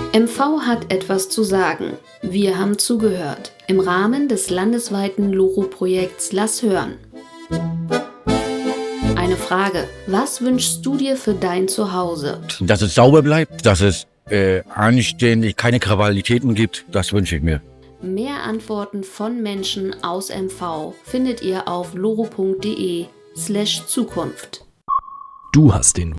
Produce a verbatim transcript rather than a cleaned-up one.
M V hat etwas zu sagen. Wir haben zugehört. Im Rahmen des landesweiten Loro-Projekts Lass hören. Eine Frage. Was wünschst du dir für dein Zuhause? Dass es sauber bleibt, dass es äh, anständig, keine Krawallitäten gibt, das wünsche ich mir. Mehr Antworten von Menschen aus M V findet ihr auf loro punkt de slash Zukunft. Du hast den